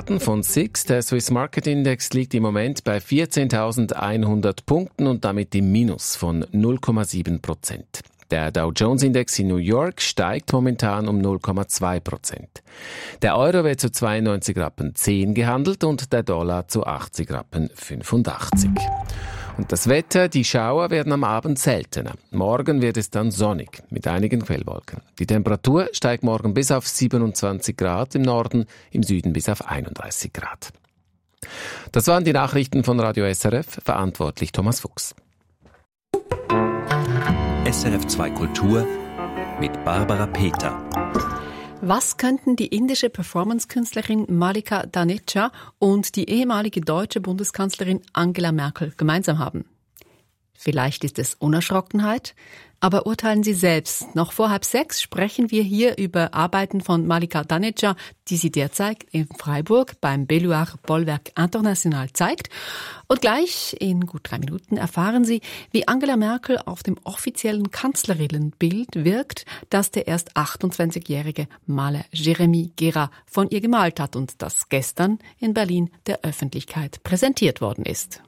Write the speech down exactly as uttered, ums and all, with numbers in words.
Daten von S I X. Der Swiss Market Index liegt im Moment bei vierzehntausendeinhundert Punkten und damit im Minus von null Komma sieben Prozent. Der Dow Jones Index in New York steigt momentan um null Komma zwei Prozent. Der Euro wird zu zweiundneunzig Rappen zehn gehandelt und der Dollar zu achtzig Rappen fünfundachtzig. Und das Wetter, die Schauer werden am Abend seltener. Morgen wird es dann sonnig, mit einigen Quellwolken. Die Temperatur steigt morgen bis auf siebenundzwanzig Grad im Norden, im Süden bis auf einunddreißig Grad. Das waren die Nachrichten von Radio S R F, verantwortlich Thomas Fuchs. S R F zwei Kultur mit Barbara Peter. Was könnten die indische Performance-Künstlerin Malika Dhanecha und die ehemalige deutsche Bundeskanzlerin Angela Merkel gemeinsam haben? Vielleicht ist es Unerschrockenheit, aber urteilen Sie selbst. Noch vor halb sechs sprechen wir hier über Arbeiten von Malika Dhanecha, die sie derzeit in Freiburg beim Belluard Bollwerk International zeigt. Und gleich in gut drei Minuten erfahren Sie, wie Angela Merkel auf dem offiziellen Kanzlerinnenbild wirkt, das der erst achtundzwanzigjährige Maler Jérémy Guéra von ihr gemalt hat und das gestern in Berlin der Öffentlichkeit präsentiert worden ist.